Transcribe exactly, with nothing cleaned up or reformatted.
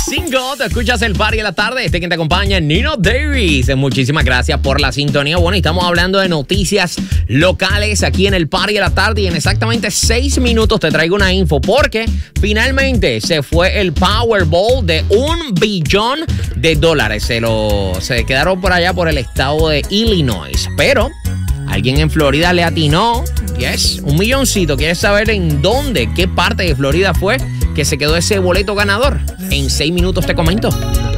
cinco, te escuchas el party de la tarde. Este quien te acompaña, Nino Davis. Muchísimas gracias por la sintonía. Bueno, estamos hablando de noticias locales aquí en el party de la tarde. Y en exactamente seis minutos te traigo una info. Porque finalmente se fue el Powerball de un billón de dólares. Se, lo, se quedaron por allá por el estado de Illinois. Pero alguien en Florida le atinó. Yes, un milloncito. ¿Quieres saber en dónde, qué parte de Florida fue que se quedó ese boleto ganador? En seis minutos te comento.